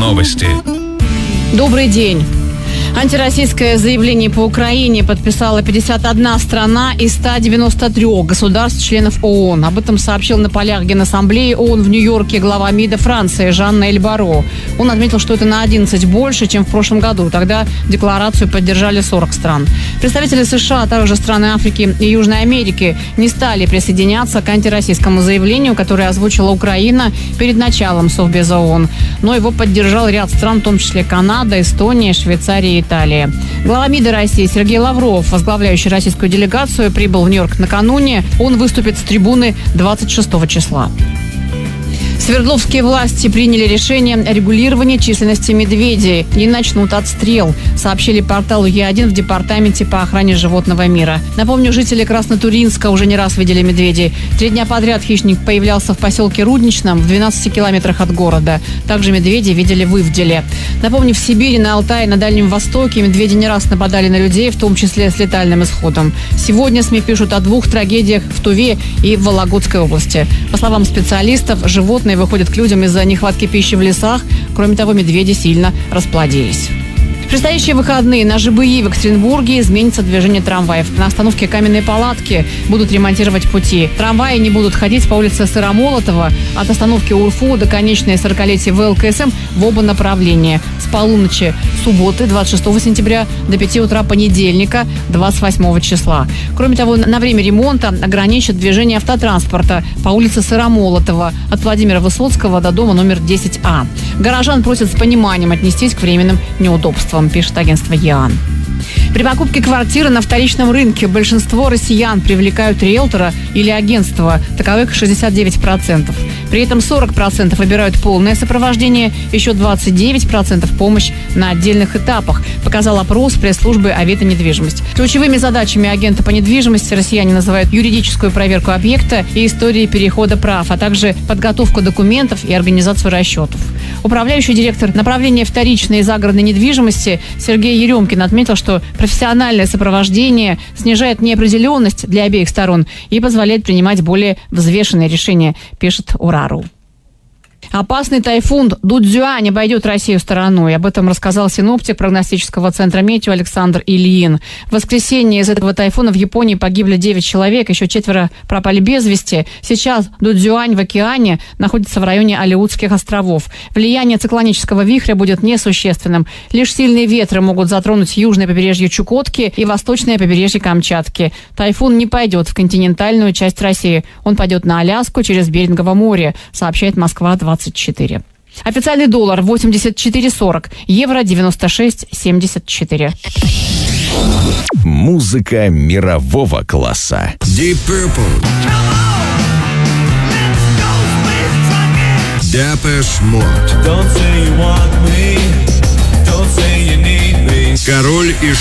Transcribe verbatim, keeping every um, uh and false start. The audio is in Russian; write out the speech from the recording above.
Новости. Добрый день. Антироссийское заявление по Украине подписала пятьдесят одна страна из ста девяноста трёх государств-членов ООН. Об этом сообщил на полях Генассамблеи ООН в Нью-Йорке глава МИДа Франции Жан-Эль Барро. Он отметил, что это на одиннадцать больше, чем в прошлом году. Тогда декларацию поддержали сорок стран. Представители США, а также страны Африки и Южной Америки не стали присоединяться к антироссийскому заявлению, которое озвучила Украина перед началом Совбеза ООН. Но его поддержал ряд стран, в том числе Канада, Эстония, Швейцария и Италия. Глава МИДа России Сергей Лавров, возглавляющий российскую делегацию, прибыл в Нью-Йорк накануне. Он выступит с трибуны двадцать шестого числа. Свердловские власти приняли решение о регулировании численности медведей и начнут отстрел, сообщили порталу Е один в Департаменте по охране животного мира. Напомню, жители Краснотуринска уже не раз видели медведей. Три дня подряд хищник появлялся в поселке Рудничном в двенадцати километрах от города. Также медведи видели в Ивделе. Напомню, в Сибири, на Алтае, на Дальнем Востоке медведи не раз нападали на людей, в том числе с летальным исходом. Сегодня СМИ пишут о двух трагедиях в Туве и в Вологодской области. По словам специалистов, животные выходят к людям из-за нехватки пищи в лесах. Кроме того, медведи сильно расплодились. В предстоящие выходные на ЖБИ в Екатеринбурге изменится движение трамваев. На остановке Каменной Палатки будут ремонтировать пути. Трамваи не будут ходить по улице Сыромолотова от остановки УРФУ до конечной сорокалетия вэ эл ка эс эм в оба направления. С полуночи субботы двадцать шестого сентября до пяти утра понедельника двадцать восьмого числа. Кроме того, на время ремонта ограничат движение автотранспорта по улице Сыромолотова от Владимира Высоцкого до дома номер десять А. Горожан просят с пониманием отнестись к временным неудобствам, пишет агентство ЕАН. При покупке квартиры на вторичном рынке большинство россиян привлекают риэлтора или агентство, таковых шестьдесят девять процентов. При этом сорок процентов выбирают полное сопровождение, еще двадцать девять процентов помощь на отдельных этапах, показал опрос пресс-службы Авито недвижимость. Ключевыми задачами агента по недвижимости россияне называют юридическую проверку объекта и истории перехода прав, а также подготовку документов и организацию расчетов. Управляющий директор направления вторичной и загородной недвижимости Сергей Еремкин отметил, что профессиональное сопровождение снижает неопределенность для обеих сторон и позволяет принимать более взвешенные решения, пишет Урару. Опасный тайфун Дудзюань обойдет Россию стороной. Об этом рассказал синоптик прогностического центра «Метео» Александр Ильин. В воскресенье из этого тайфуна в Японии погибли девять человек, еще четверо пропали без вести. Сейчас Дудзюань в океане находится в районе Алеутских островов. Влияние циклонического вихря будет несущественным. Лишь сильные ветры могут затронуть южное побережье Чукотки и восточное побережье Камчатки. Тайфун не пойдет в континентальную часть России. Он пойдет на Аляску через Берингово море, сообщает Москва двадцать четыре. Официальный доллар восемьдесят четыре сорок, евро девяносто шесть семьдесят четыре. Музыка мирового класса. Deep Purple, Depeche Mode, Король и